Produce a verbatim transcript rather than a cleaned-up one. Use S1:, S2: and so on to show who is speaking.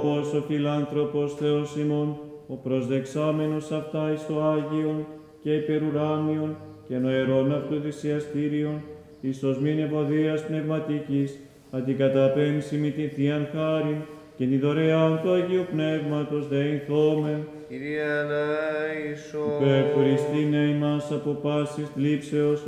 S1: όπως ο φιλάνθρωπος Θεός ημών, ο προσδεξάμενος αυτά εις το Άγιον και υπερουράνιον και νοερών αυτού θυσιαστήριον, εις ως μην ευωδίας πνευματικής, αντικαταπέμψει με την Θείαν Χάριν και τη δωρεάν του Αγίου Πνεύματος δεηθόμεν.
S2: Kyrie eleison.
S1: Υπερ Χριστίνε ημάς από πάσης θλίψεως,